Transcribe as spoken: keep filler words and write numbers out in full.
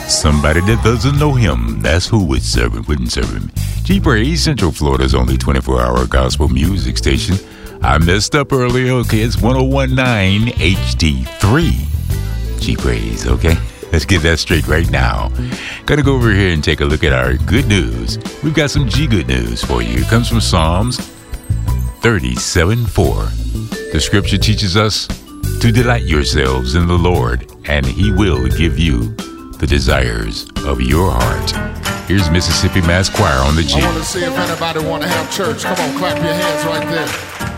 Somebody that doesn't know him, that's who would serve him, wouldn't serve him. G-Praise, Central Florida's only twenty-four hour gospel music station. I messed up earlier, okay? It's one oh one point nine H D three. G-Praise, okay? Let's get that straight right now. Gotta go over here and take a look at our good news. We've got some G-Good news for you. It comes from Psalms thirty-seven four. The scripture teaches us to delight yourselves in the Lord, and He will give you the desires of your heart. Here's Mississippi Mass Choir on the G. I want to see if anybody want to have church. Come on, clap your hands right there.